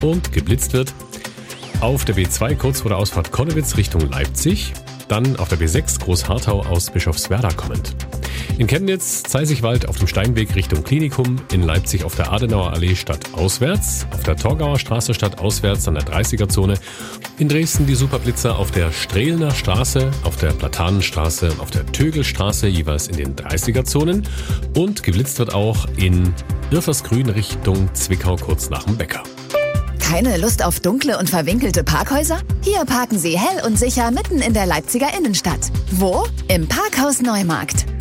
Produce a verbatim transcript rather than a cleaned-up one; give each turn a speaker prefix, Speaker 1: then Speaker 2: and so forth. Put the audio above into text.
Speaker 1: und geblitzt wird. Auf der B zwei kurz vor der Ausfahrt Konnewitz Richtung Leipzig. Dann auf der B sechs Großharthau aus Bischofswerda kommend. In Chemnitz Zeisigwald auf dem Steinweg Richtung Klinikum, in Leipzig auf der Adenauer Allee stadtauswärts, auf der Torgauer Straße stadtauswärts an der dreißiger-Zone, in Dresden die Superblitzer auf der Strehlner Straße, auf der Platanenstraße, auf der Tögelstraße jeweils in den dreißiger-Zonen und geblitzt wird auch in Irfersgrün Richtung Zwickau kurz nach dem Bäcker.
Speaker 2: Keine Lust auf dunkle und verwinkelte Parkhäuser? Hier parken Sie hell und sicher mitten in der Leipziger Innenstadt. Wo? Im Parkhaus Neumarkt.